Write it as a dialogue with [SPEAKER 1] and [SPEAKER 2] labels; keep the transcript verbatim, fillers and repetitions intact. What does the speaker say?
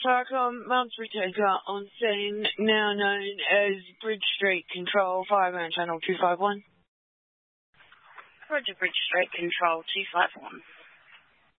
[SPEAKER 1] Starcom, monthly takeout on scene, now known as Bridge Street Control, Fireman Channel two five one. Roger, Bridge Street Control two five one.